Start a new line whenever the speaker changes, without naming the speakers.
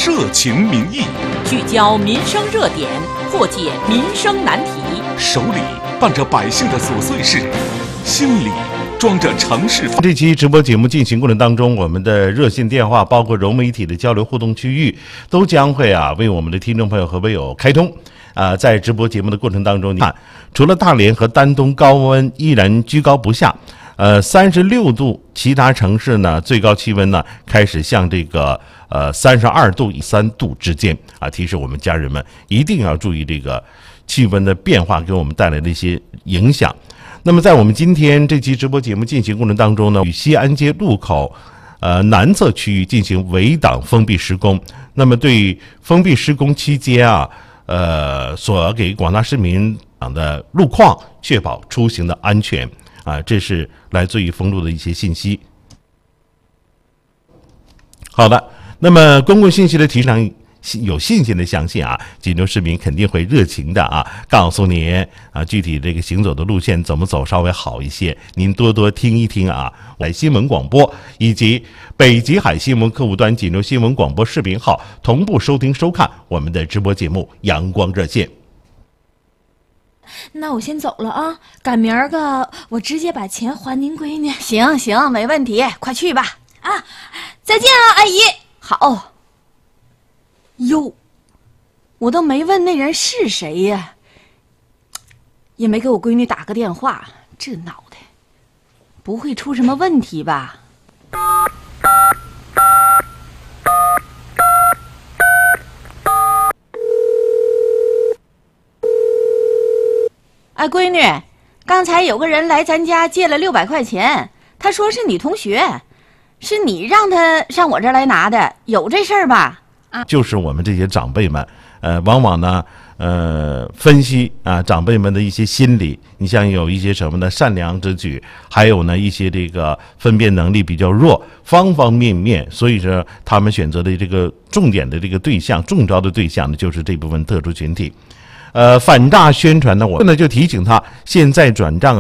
社情民意，
聚焦民生热点，破解民生难题。
手里办着百姓的琐碎事，心里装着城市。
这期直播节目进行过程当中，我们的热线电话包括融媒体的交流互动区域，都将会为我们的听众朋友和微友开通。在直播节目的过程当中，你看，除了大连和丹东高温依然居高不下，36度，其他城市呢最高气温呢开始向这个32度以3度之间提示我们家人们一定要注意这个气温的变化给我们带来的一些影响。那么在我们今天这期直播节目进行过程当中呢，与西安街路口南侧区域进行围挡封闭施工。那么对于封闭施工期间所给广大市民的路况，确保出行的安全这是来自于封路的一些信息。好的，那么公共信息的提倡，有信心的相信济州市民肯定会热情的告诉您具体这个行走的路线怎么走稍微好一些，您多多听一听来新闻广播以及北极海新闻客户端济州新闻广播视频号同步收听收看我们的直播节目阳光热线。
那我先走了赶明儿个我直接把钱还您闺女。
行行，没问题，快去吧。
再见阿姨。
好。
哟，我都没问那人是谁呀，也没给我闺女打个电话，这脑袋不会出什么问题吧？闺女，刚才有个人来咱家借了600块钱，他说是你同学，是你让他上我这儿来拿的，有这事儿吧？
就是我们这些长辈们，往往呢，分析长辈们的一些心理，你像有一些什么呢，善良之举，还有呢一些这个分辨能力比较弱，方方面面，所以说他们选择的这个重点的这个对象，中招的对象呢，就是这部分特殊群体。反诈宣传呢，我呢就提醒他，现在转账